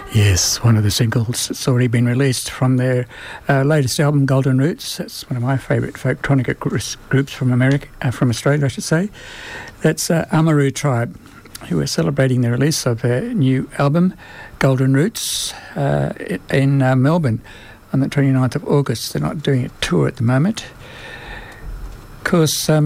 Yes, one of the singles that's already been released from their latest album, Golden Roots. That's one of my favourite folktronica groups from from Australia, I should say. That's Amaru Tribe, who are celebrating the release of their new album, Golden Roots, in Melbourne on the 29th of August. They're not doing a tour at the moment. Of course, they're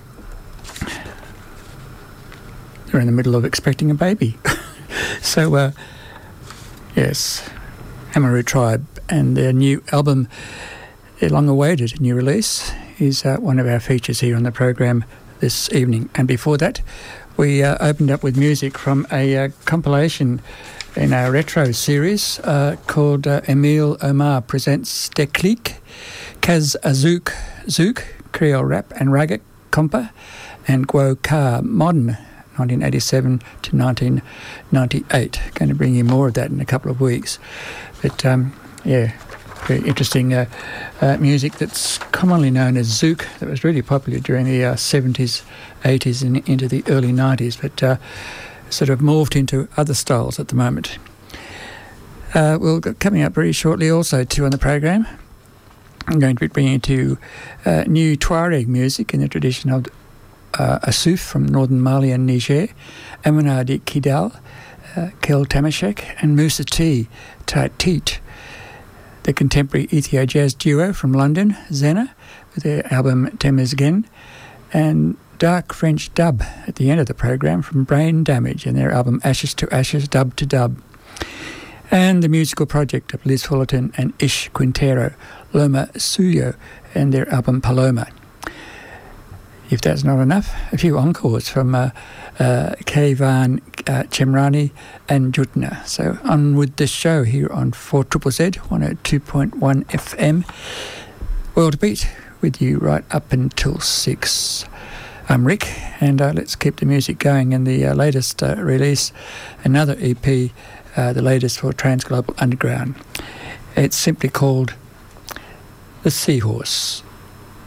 in the middle of expecting a baby. So, yes, Amaru Tribe and their new album, their long-awaited new release, is one of our features here on the program this evening. And before that, we opened up with music from a compilation in our retro series called Emile Omar Presents Déclic, Kaz Zouk, Creole Rap and Raga Compa, and Guo Ka Modern, 1987 to 1998. Going to bring you more of that in a couple of weeks. But, very interesting music that's commonly known as Zouk, that was really popular during the 70s, 80s and into the early 90s, but sort of morphed into other styles at the moment. We'll be coming up very shortly also too on the program. I'm going to be bringing you new Tuareg music in the tradition of Assouf from northern Mali and Niger, Amanadi Kidal, Kel Tamashek, and Moussa T, Tatit, the contemporary Ethio jazz duo from London, Zena, with their album Temesgen, and dark French dub at the end of the program from Brain Damage and their album Ashes to Ashes, Dub to Dub, and the musical project of Liz Fullerton and Ish Quintero, Loma Suyo, and their album Paloma. If that's not enough, a few encores from Kayvan Chemrani and Jutna. So on with the show here on 4ZZZ 102.1 FM. World Beat with you right up until 6. I'm Rick, and let's keep the music going. In the latest release, another EP, the latest for Transglobal Underground. It's simply called The Seahorse.